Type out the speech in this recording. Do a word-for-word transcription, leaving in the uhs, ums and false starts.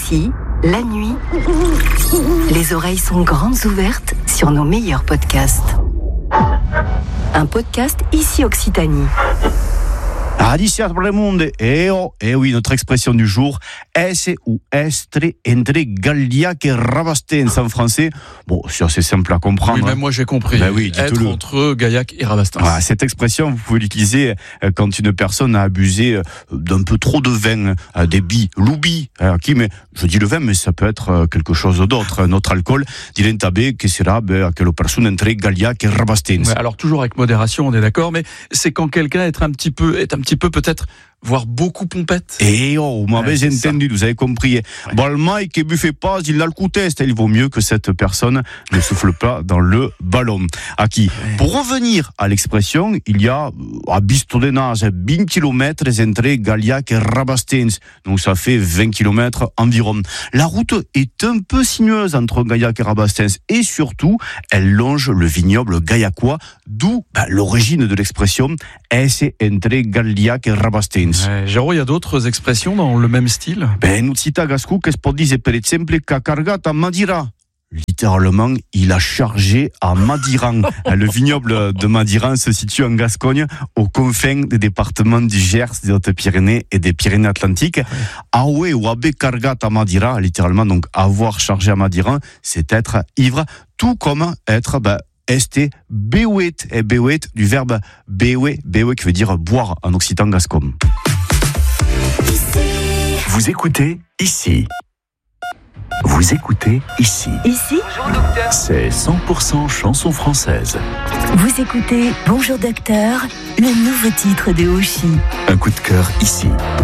Ici, la nuit, les oreilles sont grandes ouvertes sur nos meilleurs podcasts. Un podcast Ici Occitanie. Adicia pour le monde. Et oh, et oui, notre expression du jour, esse ou estre entre Gaillac et Rabastens en français. Bon, c'est assez simple à comprendre. Oui, même moi j'ai compris. Ben oui, être entre Gaillac et Rabastens. Voilà, cette expression, vous pouvez l'utiliser quand une personne a abusé d'un peu trop de vin, des billes, l'oubi, qui, mais je dis le vin, mais ça peut être quelque chose d'autre, notre alcool. Dilentabé, que sera quelle personne entre Gaillac et Rabastens. Ouais, alors toujours avec modération, on est d'accord, mais c'est quand quelqu'un est un petit peu, est un petit peu peut-être, voire beaucoup pompette. Et oh, vous m'avez ouais, entendu, ça. Vous avez compris. Ouais. Bon, le Mike, il buffait pas, il a le coup test. Il vaut mieux que cette personne ne souffle pas dans le ballon. À qui ouais. Pour revenir à l'expression, il y a à Bistondenage vingt kilomètres entre Gaillac et Rabastens. Donc ça fait vingt kilomètres environ. La route est un peu sinueuse entre Gaillac et Rabastens et surtout, elle longe le vignoble gaillacois, d'où bah, l'origine de l'expression esse entre Gaillac et Rabastens. Ouais, Géraud, il y a d'autres expressions dans le même style? Ben, nous cita gascou che può dire per esempio qu'a cargato a Madira. Littéralement, il a chargé à Madiran. Le vignoble de Madiran se situe en Gascogne, aux confins des départements du Gers, des Hautes-Pyrénées et des Pyrénées-Atlantiques. Aoué ou abe cargat à Madira, littéralement, donc avoir chargé à Madiran, c'est être ivre, tout comme être, ben, este bewet, et bewet du verbe bewe, bewe qui veut dire boire en occitan gascon. Vous écoutez ici. Vous écoutez ici. Ici, c'est cent pour cent chanson française. vous écoutez Bonjour Docteur, le nouveau titre de Oshi. Un coup de cœur ici.